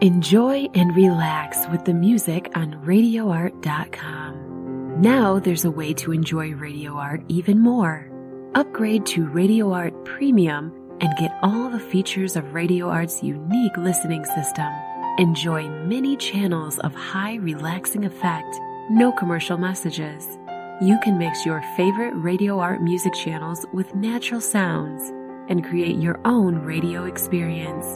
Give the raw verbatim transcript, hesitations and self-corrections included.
Enjoy and relax with the music on radio art dot com. Now there's a way to enjoy Radio Art even more. Upgrade to Radio Art Premium and get all the features of Radio Art's unique listening system. Enjoy many channels of high relaxing effect, no commercial messages. You can mix your favorite Radio Art music channels with natural sounds and create your own radio experience.